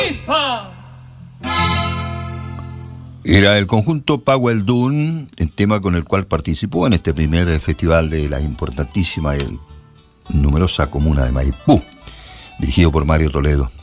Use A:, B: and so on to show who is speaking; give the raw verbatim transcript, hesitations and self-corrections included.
A: ¡Hipa!
B: Era el conjunto Pahueldún, el tema con el cual participó en este primer festival de la importantísima y numerosa comuna de Maipú, dirigido por Mario Toledo.